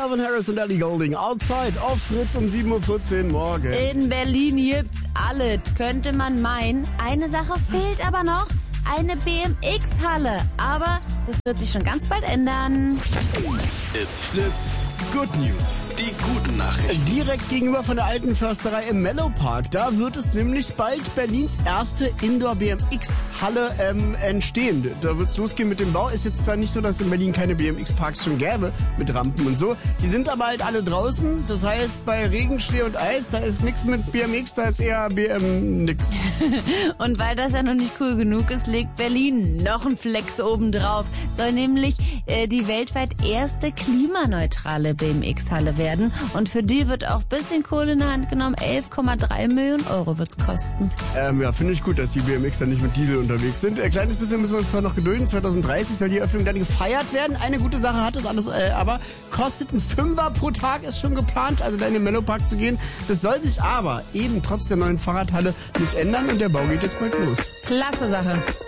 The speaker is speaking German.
Calvin Harris und Ellie Goulding. Outside auf Fritz um 7.14 Uhr morgen. In Berlin gibt's alles, könnte man meinen. Eine Sache fehlt aber noch. Eine BMX-Halle. Aber das wird sich schon ganz bald ändern. It's Fritz. Good News. Die guten Nachrichten. Direkt gegenüber von der alten Försterei im Mellow Park. Da wird es nämlich bald Berlins erste Indoor-BMX-Halle entstehen. Da wird's losgehen mit dem Bau. Ist jetzt zwar nicht so, dass in Berlin keine BMX-Parks schon gäbe, mit Rampen und so. Die sind aber halt alle draußen. Das heißt, bei Regen, Schnee und Eis, da ist nichts mit BMX, da ist eher nix. Und weil das ja noch nicht cool genug ist, legt Berlin noch einen Flex obendrauf. Soll nämlich die weltweit erste klimaneutrale BMX-Halle werden. Und für die wird auch ein bisschen Kohle in der Hand genommen. 11,3 Millionen Euro wird's kosten. Ja, finde ich gut, dass die BMX dann nicht mit Diesel unterwegs sind. Kleines bisschen müssen wir uns zwar noch gedulden. 2030 soll die Eröffnung dann gefeiert werden. Eine gute Sache hat das alles, aber kostet ein Fünfer pro Tag, ist schon geplant, also da in den Mellow Park zu gehen. Das soll sich aber eben trotz der neuen Fahrradhalle nicht ändern und der Bau geht jetzt bald los. Klasse Sache.